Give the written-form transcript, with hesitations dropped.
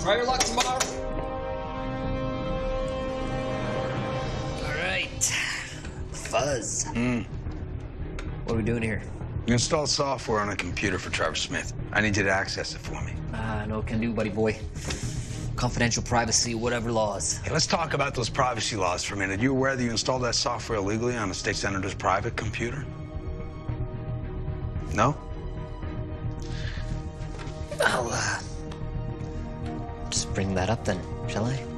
Try your luck tomorrow. All right. Fuzz. What are we doing here? You installed software on a computer for Trevor Smith. I need you to access it for me. No can do, buddy boy. Confidential privacy, whatever laws. Hey, let's talk about those privacy laws for a minute. You aware that you installed that software illegally on a state senator's private computer? No? I'll, just bring that up then, shall I?